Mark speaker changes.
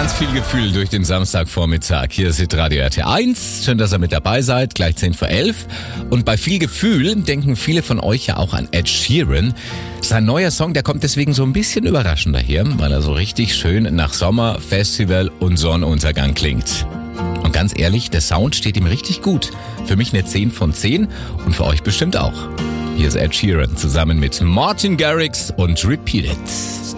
Speaker 1: Ganz viel Gefühl durch den Samstagvormittag. Hier ist Radio RT1. Schön, dass ihr mit dabei seid. Gleich 10 vor 11. Und bei viel Gefühl denken viele von euch ja auch an Ed Sheeran. Sein neuer Song, der kommt deswegen so ein bisschen überraschend daher, weil er so richtig schön nach Sommer, Festival und Sonnenuntergang klingt. Und ganz ehrlich, der Sound steht ihm richtig gut. Für mich eine 10 von 10 und für euch bestimmt auch. Hier ist Ed Sheeran zusammen mit Martin Garrix und Repeat It.